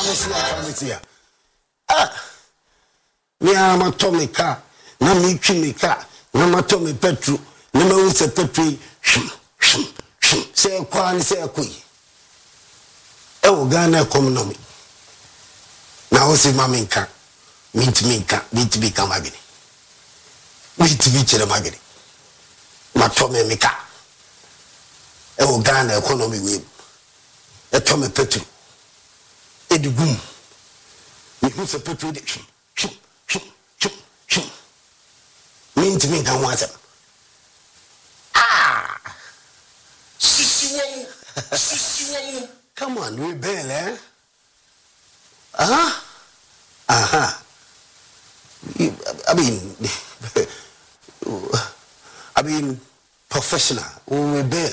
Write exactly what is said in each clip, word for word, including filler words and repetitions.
see pharmacy here. Ah, me am a Tommy car, na me twi car, na ma Tommy petrol, na ma use petrol. Say kwan say akui. E wo Ghana economy. Na wo se mama nka, mintimi nka, mintimi ka magini. Mintimi chere magini. Ma Tommy me ka. E wo Ghana economy we. E Tommy petrol. E di gum. Me use petrol de. Mintimi nka wansa. Come on, rebel, eh? Uh-huh. Uh-huh. I mean, I mean, professional, we rebel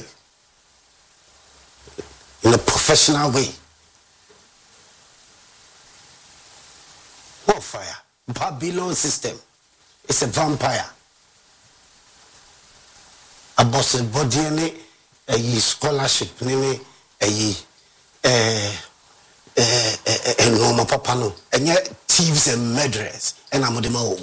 in a professional way. What fire? Babylon system. It's a vampire. A boss body in it. A scholarship, name a eh eh eh no my papa no, and yet thieves and murderers, and I'm the mo.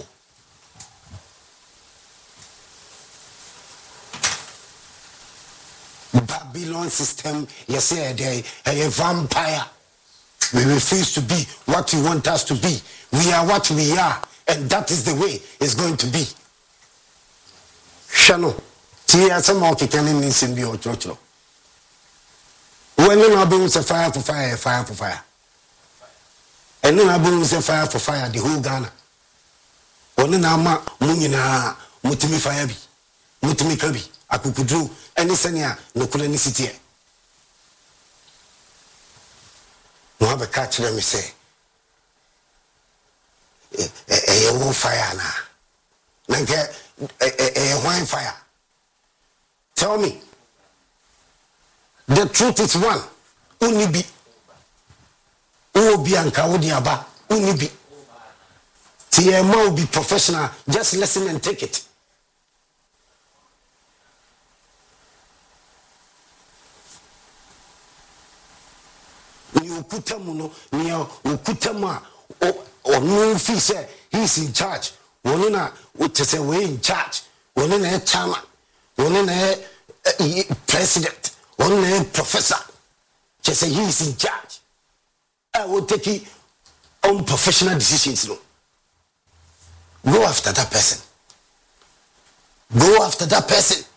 Babylon system, yes, they a vampire. We refuse to be what you want us to be. We are what we are, and that is the way it's going to be. Shano. Tia some more can in sin be or church. When I boom say fire for fire, fire for fire. And then I boom say fire for fire, the whole Ghana. When I ma munina mutimi fire bi, mutimi kabi, akukudru, any senya no kuleni city. No have a catch let me say. A a fire na. Like a wine fire. Tell me. The truth is one. Unibi. Uobi anka odiaba. Unibi. T M A will be professional. Just listen and take it. Ni ukutamu no. Ni ukutamu or no fee say he's in charge. Wonuna utese we in charge. Wonuna a chairman. One a president, one a professor. Just say he is in charge. I will take his own professional decisions. No. Go after that person. Go after that person.